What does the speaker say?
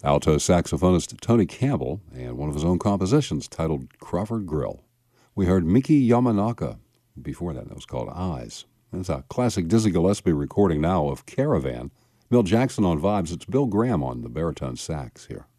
alto saxophonist Tony Campbell and one of his own compositions titled Crawford Grill. We heard Miki Yamanaka. Before that was called Eyes. It's a classic Dizzy Gillespie recording now of Caravan. Bill Jackson on vibes. It's Bill Graham on the baritone sax here.